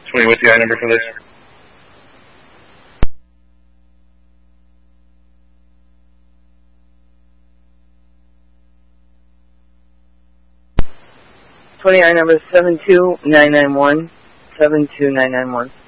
20, what's the I number for this? I number is 72991. 72991.